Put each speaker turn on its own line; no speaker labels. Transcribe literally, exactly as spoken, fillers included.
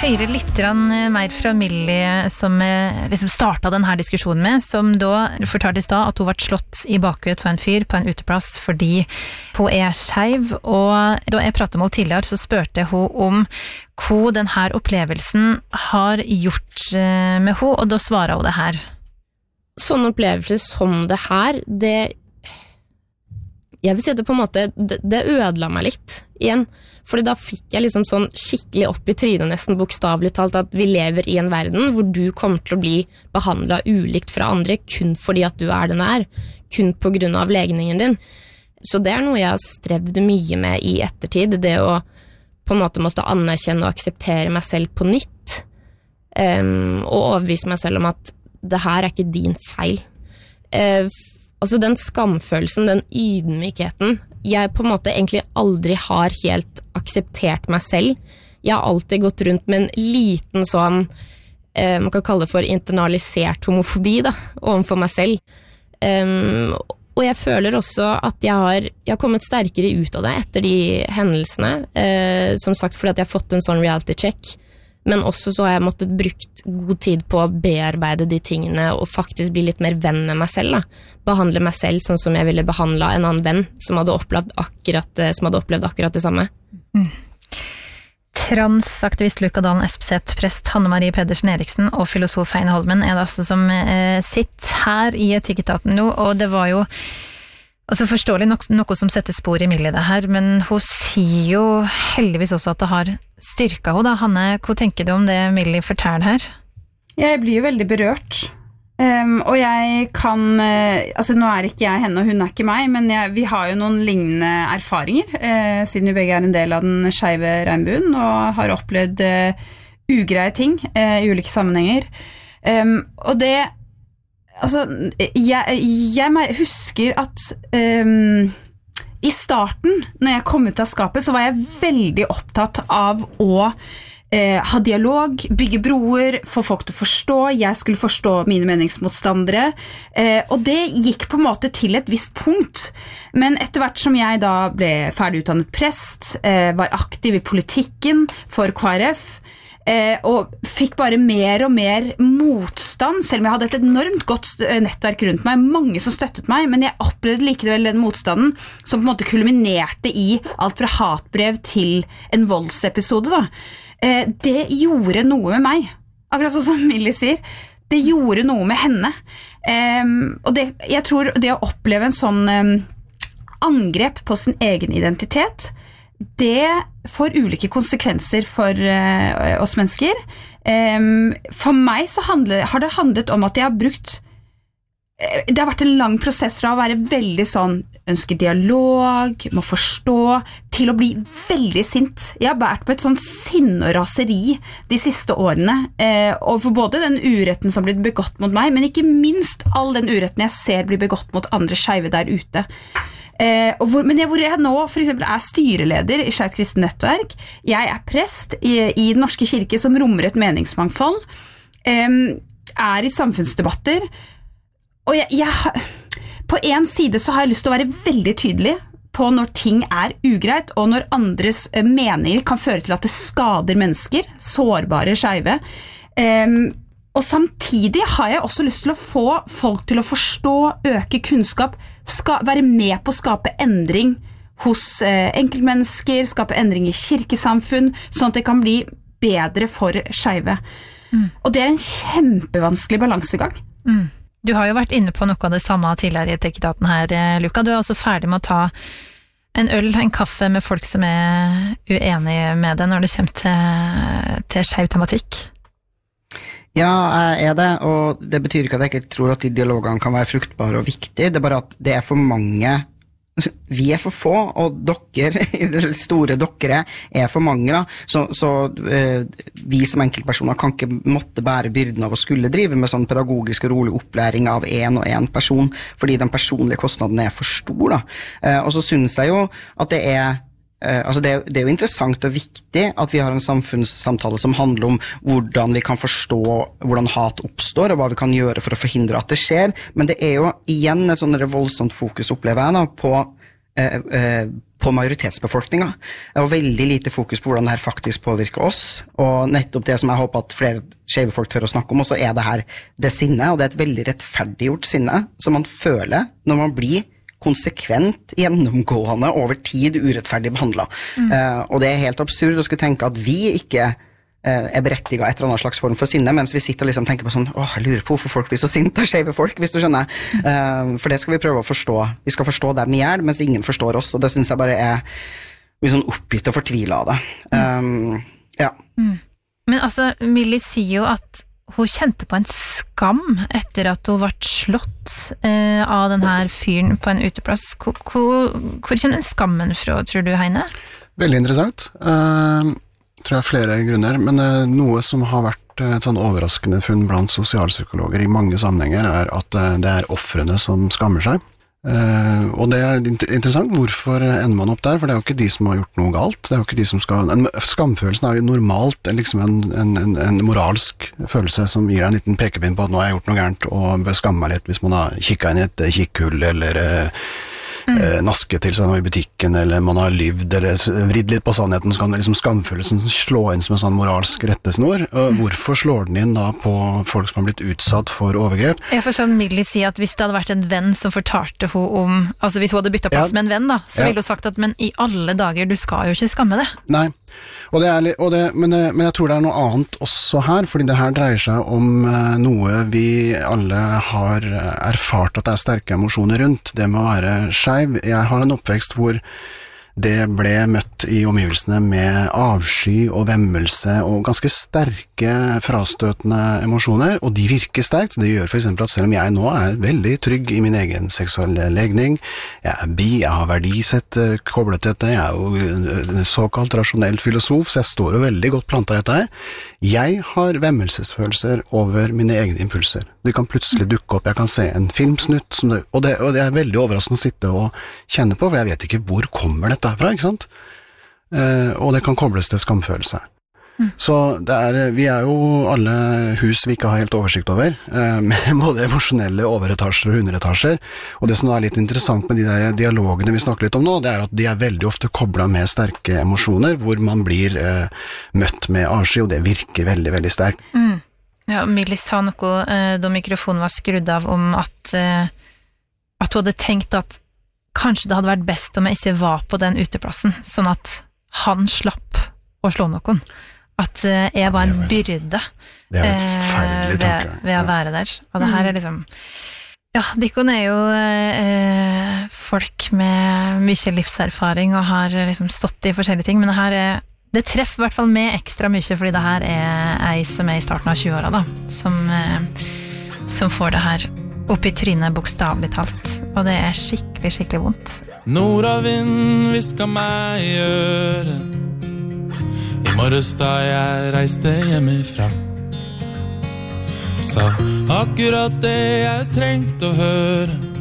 høre litt mer fra Millie som liksom startet denne diskusjonen med, som da fortalte i stad at hun ble slått i bakhuet av en fyr på en uteplass fordi hun er skeiv, og da jeg pratet med henne tidligere så spurte hun om hva denne opplevelsen har gjort med henne, og da svarer hun det her.
Sånne opplevelser som det her, det jeg vil si at det på en måte, det, det ødela meg litt igjen, fordi da fikk jeg liksom sånn skikkelig opp i trynet nesten bokstavelig talt at vi lever i en verden hvor du kommer til å bli behandlet ulikt fra andre kun fordi at du er den er, kun på grunn av legningen din. Så det er noe jeg har strevd mye med i ettertid, det å på en måte måtte anerkjenne og akseptere meg selv på nytt, um, og overbevise meg selv om at det her er ikke din feil. Uh, Altså den skamfølelsen, den ydmykheten, jeg på en måte egentlig aldri har helt akseptert meg selv. Jeg har alltid gått rundt med en liten sånn, eh, man kan kalle det for internalisert homofobi da, overfor meg selv. Um, og jeg føler også at jeg har, jeg har kommet sterkere ut av det etter de hendelsene, eh, som sagt fordi at jeg har fått en sånn reality check. Men også så har jeg måttet brukt god tid på å bearbeide de tingene og faktisk bli litt mer venn med meg selv da. Behandle meg selv sånn som jeg ville behandle en annen venn som hadde opplevd akkurat, som hadde opplevd akkurat det samme.
Mm. Transaktivist Luka Dalen Espeseth, prest Hanne Marie Pedersen Eriksen og filosof Heine Holmen er det altså som eh, sitter her i Etikketaten nå, og det var jo altså forståelig nok, noe som setter spor i Millie det her, men hun sier jo heldigvis også at det har styrket henne da. Hanne, hva tenker du om det Millie forteller her?
Jeg blir jo veldig berørt, um, og jeg kan, uh, altså nå er ikke jeg henne og hun er ikke meg, men jeg, vi har jo noen lignende erfaringer, uh, siden vi begge er en del av den skeive regnbuen, og har opplevd uh, ugreie ting uh, i ulike sammenhenger. Um, og det Altså, jeg, jeg husker at um, i starten, når jeg kom ut av skapet, så var jeg veldig opptatt av å uh, ha dialog, bygge broer, få folk til å forstå, jeg skulle forstå mine meningsmotstandere, uh, og det gikk på en måte til et visst punkt. Men etter hvert som jeg da ble ferdig utdannet prest, uh, var aktiv i politikken for K R F, Eh, og fikk bare mer og mer motstand, selv om jeg hadde et enormt godt nettverk rundt meg, mange som støttet meg, men jeg opplevde likevel den motstanden som på en måte kulminerte i alt fra hatbrev til en voldsepisode da. Eh, det gjorde noe med meg, akkurat sånn som Millie sier, det gjorde noe med henne, eh, og det, jeg tror det å oppleve en sånn eh, angrep på sin egen identitet, det får ulike konsekvenser for uh, oss mennesker. Um, for meg så handler, har det handlet om at jeg har brukt uh, det har vært en lang prosess fra å være veldig sånn, ønsker dialog, må forstå, til å bli veldig sint. Jeg har vært på et sånn sinne og raseri de siste årene, uh, overfor både den uretten som blir begått mot meg, men ikke minst all den uretten jeg ser blir begått mot andre skeive der ute. Eh, og hvor, men jeg, hvor jeg nå for eksempel er styreleder i Skeivt Kristent Nettverk, jeg er prest i, i Den Norske Kirke som rommer et meningsmangfold, eh, er i samfunnsdebatter, og jeg, jeg, på en side så har jeg lyst til å være veldig tydelig på når ting er ugreit, og når andres meninger kan føre til at det skader mennesker, sårbare skeive, eh, og samtidig har jeg også lyst til å få folk til å forstå, øke kunnskap, ska, være med på å skape endring hos eh, enkeltmennesker, skape endring i kirkesamfunn, sånn at det kan bli bedre for skeive. Mm. Og det er en kjempevanskelig balansegang.
Mm. Du har jo vært inne på noe av det samme tidligere i Etikketaten her, Luka. Du er også ferdig med å ta en øl, en kaffe med folk som er uenige med deg når det kommer til, til skeiv tematikk.
Ja, jeg er det, og det betyr ikke at jeg ikke tror at de dialogene kan være fruktbare og viktige, det er bare at det er for mange, vi er for få, og dere, det store dere, er for mange da, så, så eh, vi som enkeltpersoner kan ikke måtte bære byrden av å skulle drive med sånn pedagogisk og rolig opplæring av en og en person, fordi den personlige kostnaden er for stor da, eh, og så synes jeg jo at det er Uh, altså det, det er jo interessant og viktig at vi har en samfunnssamtale som handler om hvordan vi kan forstå hvordan hat oppstår og hva vi kan gjøre for å forhindre at det skjer, men det er jo igjen et sånn voldsomt fokus opplever jeg da, på, uh, uh, på majoritetsbefolkningen, og veldig lite fokus på hvordan det her faktisk påvirker oss, og nettopp det som jeg håper at flere skeive folk tør å snakke om, og så er det her det sinnet, og det er et veldig rettferdiggjort sinne, som man føler når man blir konsekvent, gjennomgående, over tid urettferdig behandlet. Mm. Uh, og det er helt absurd å skulle tenke at vi ikke er berettiget et eller annet slags form for sinne, mens vi sitter og liksom tenker på sånn, åh, jeg lurer på hvorfor folk blir så sinte av skeive folk, hvis du skjønner. Mm. Uh, for det skal vi prøve å forstå. Vi skal forstå dem i hjel, mens ingen forstår oss, og det synes jeg bare er mye sånn oppgitt og fortvilet av det. Um, ja.
Mm. Men altså, Millie sier jo at hun kjente på en skam etter at hun ble slått uh, av den her fyren på en uteplass. Hvor, hvor, hvor kommer den skammen fra, tror du, Heine?
Veldig interessant. Uh... tror jeg flere grunner, men uh, noe som har vært uh, et sånn overraskende funn blant sosialpsykologer i mange sammenhenger er at uh, det er offrene som skammer seg. Uh, og det er int- interessant, hvorfor ender man opp der? For det er jo ikke de som har gjort noe galt. Det er jo ikke de som skal... En, skamfølelsen er jo normalt liksom en, en, en, en moralsk følelse som gir deg en liten pekepinn på at nå har jeg gjort noe gærent og bør skamme meg litt hvis man har kikket inn i et kikkhull eller... Uh, Mm. Eh, naske til seg noe i butikken, eller man har lyvd, eller vridd litt på sannheten, så kan liksom skamfølelsen slå inn som en sånn moralsk rettesnor. Og hvorfor slår den inn da på folk som har blitt utsatt for overgrep?
Jeg får sånn Millie si at hvis det hadde vært en venn som fortalte hun om, altså hvis hun hadde byttet plass ja. med en venn da, så ja. ville hun sagt at, men i alle dager, du skal jo ikke skamme det.
Nei, og det er, og det, men, det, men jeg tror det er noe annet også her, fordi det her dreier seg om uh, noe vi alle har erfart at det er sterke emosjoner rundt. Det med å være skeiv. Jeg har en oppvekst hvor det ble møtt i omgivelsene med avsky og vemmelse og ganske sterke frastøtende emosjoner, og de virker sterkt. Det gjør for eksempel at selv om jeg nå er veldig trygg i min egen seksuelle legning, jeg er bi, jeg har verdisett koblet til dette, jeg er jo såkalt rasjonell filosof, så jeg står jo veldig godt plantet i dette her. Jeg har vemmelsesfølelser over mine egne impulser. Det kan plutselig dukke opp, jeg kan se en filmsnutt, som det, og, det, og det er veldig overraskende å sitte og kjenne på, for jeg vet ikke hvor kommer dette herfra, ikke sant? Eh, og det kan kobles til skamfølelse. Mm. Så det er, vi er jo alle hus vi ikke har helt oversikt over, eh, med både emosjonelle overetasjer og underetasjer, og det som er litt interessant med de der dialogene vi snakker litt om nå, det er at de er veldig ofte koblet med sterke emosjoner, hvor man blir eh, møtt med avsky, og det virker veldig, veldig sterkt.
Mm. Ja, Millie sa noe eh, da mikrofonen var skrudd av om at, eh, at hun hadde tenkt at kanskje det hadde vært best om jeg ikke var på den uteplassen, sånn at han slapp å slå noen. At eh, jeg var en byrde
det er et forferdelig
eh, ved, ved å være der. Og det her er liksom... Ja, Dikkon er jo eh, folk med mye livserfaring og har liksom stått i forskjellige ting, men det her er det treffer i hvert fall med ekstra mye, fordi det her er ei som er i starten av tjueåra da, som, eh, som får det her opp i trynet bokstavelig talt, og det er skikkelig, skikkelig vondt.
Nordavind visker meg i øret i morges da jeg reiste hjemmefra, sa akkurat det jeg trengte å høre.